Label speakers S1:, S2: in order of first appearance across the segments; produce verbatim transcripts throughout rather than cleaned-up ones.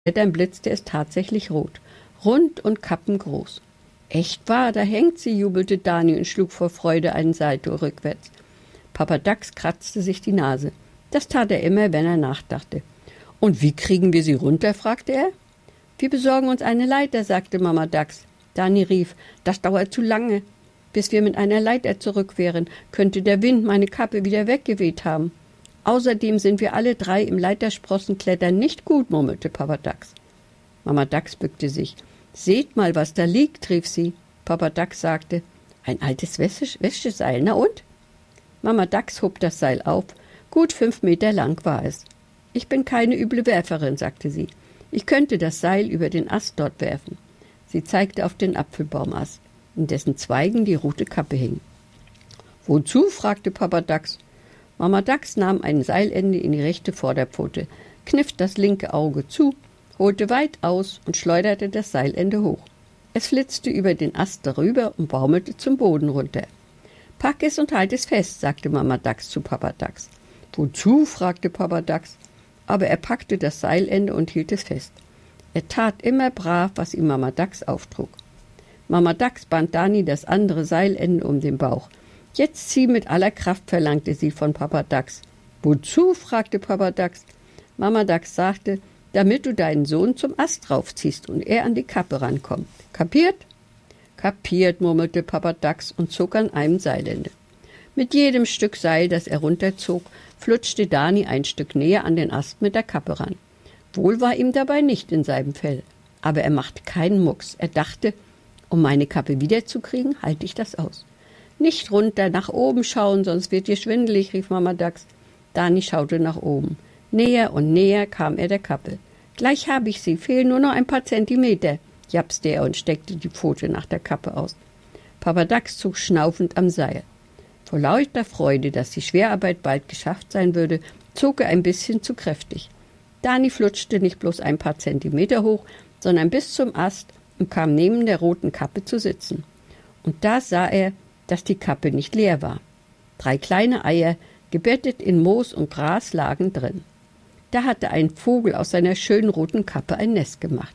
S1: Dann blitzte es tatsächlich rot, rund und kappengroß. »Echt wahr, da hängt sie«, jubelte Dani und schlug vor Freude einen Salto rückwärts. Papa Dachs kratzte sich die Nase. Das tat er immer, wenn er nachdachte. »Und wie kriegen wir sie runter?« fragte er. »Wir besorgen uns eine Leiter«, sagte Mama Dachs. Dani rief, »das dauert zu lange. Bis wir mit einer Leiter zurück wären, könnte der Wind meine Kappe wieder weggeweht haben. Außerdem sind wir alle drei im Leitersprossenklettern nicht gut«, murmelte Papa Dachs. Mama Dachs bückte sich. »Seht mal, was da liegt«, rief sie. Papa Dachs sagte, »ein altes Wäscheseil, na und?« Mama Dachs hob das Seil auf. Gut fünf Meter lang war es. »Ich bin keine üble Werferin«, sagte sie. »Ich könnte das Seil über den Ast dort werfen.« Sie zeigte auf den Apfelbaumast, in dessen Zweigen die rote Kappe hing. »Wozu?« fragte Papa Dachs. Mama Dachs nahm ein Seilende in die rechte Vorderpfote, kniff das linke Auge zu, holte weit aus und schleuderte das Seilende hoch. Es flitzte über den Ast darüber und baumelte zum Boden runter. »Pack es und halt es fest«, sagte Mama Dachs zu Papa Dachs. »Wozu?« fragte Papa Dachs. Aber er packte das Seilende und hielt es fest. Er tat immer brav, was ihm Mama Dachs auftrug. Mama Dachs band Dani das andere Seilende um den Bauch. »Jetzt zieh mit aller Kraft«, verlangte sie von Papa Dachs. »Wozu?« fragte Papa Dachs. Mama Dachs sagte, »damit du deinen Sohn zum Ast draufziehst und er an die Kappe rankommt. Kapiert?« »Kapiert«, murmelte Papa Dachs und zog an einem Seilende. Mit jedem Stück Seil, das er runterzog, flutschte Dani ein Stück näher an den Ast mit der Kappe ran. Wohl war ihm dabei nicht in seinem Fell, aber er machte keinen Mucks. Er dachte, um meine Kappe wiederzukriegen, halte ich das aus. »Nicht runter, nach oben schauen, sonst wird dir schwindelig«, rief Mama Dachs. Dani schaute nach oben. Näher und näher kam er der Kappe. »Gleich habe ich sie, fehlen nur noch ein paar Zentimeter«, japste er und steckte die Pfote nach der Kappe aus. Papa Dachs zog schnaufend am Seil. Vor lauter Freude, dass die Schwerarbeit bald geschafft sein würde, zog er ein bisschen zu kräftig. Dani flutschte nicht bloß ein paar Zentimeter hoch, sondern bis zum Ast und kam neben der roten Kappe zu sitzen. Und da sah er, dass die Kappe nicht leer war. Drei kleine Eier, gebettet in Moos und Gras, lagen drin. Da hatte ein Vogel aus seiner schönen roten Kappe ein Nest gemacht.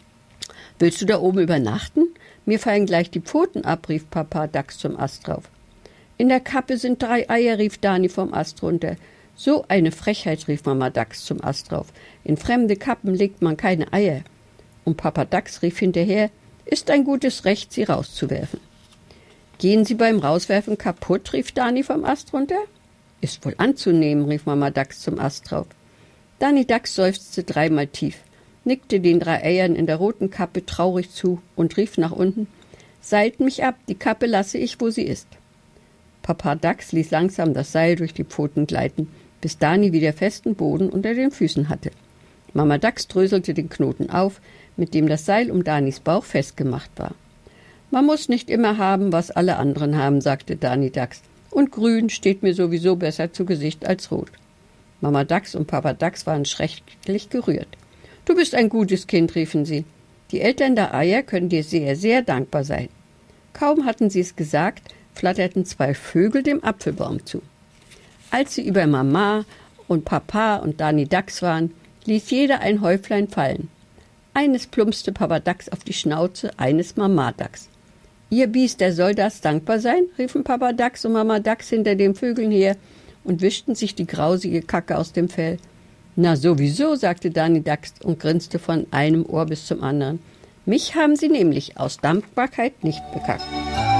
S1: »Willst du da oben übernachten? Mir fallen gleich die Pfoten ab«, rief Papa Dachs zum Ast drauf. »In der Kappe sind drei Eier«, rief Dani vom Ast runter. »So eine Frechheit«, rief Mama Dachs zum Ast drauf. »In fremde Kappen legt man keine Eier.« Und Papa Dachs rief hinterher, »Ist ein gutes Recht, sie rauszuwerfen.« »Gehen Sie beim Rauswerfen kaputt?«, rief Dani vom Ast runter. »Ist wohl anzunehmen«, rief Mama Dachs zum Ast drauf. Dani Dachs seufzte dreimal tief, nickte den drei Eiern in der roten Kappe traurig zu und rief nach unten, »Seilt mich ab, die Kappe lasse ich, wo sie ist.« Papa Dachs ließ langsam das Seil durch die Pfoten gleiten, bis Dani wieder festen Boden unter den Füßen hatte. Mama Dachs dröselte den Knoten auf, mit dem das Seil um Danis Bauch festgemacht war. »Man muss nicht immer haben, was alle anderen haben«, sagte Dani Dachs. »Und grün steht mir sowieso besser zu Gesicht als rot.« Mama Dachs und Papa Dachs waren schrecklich gerührt. »Du bist ein gutes Kind«, riefen sie. »Die Eltern der Eier können dir sehr, sehr dankbar sein.« Kaum hatten sie es gesagt, flatterten zwei Vögel dem Apfelbaum zu. Als sie über Mama und Papa und Dani Dachs waren, ließ jeder ein Häuflein fallen. Eines plumpste Papa Dachs auf die Schnauze, eines Mama Dachs. »Ihr Biest, der soll das dankbar sein?«, riefen Papa Dachs und Mama Dachs hinter den Vögeln her und wischten sich die grausige Kacke aus dem Fell. »Na sowieso«, sagte Dani Dachs und grinste von einem Ohr bis zum anderen. »Mich haben sie nämlich aus Dankbarkeit nicht bekackt.«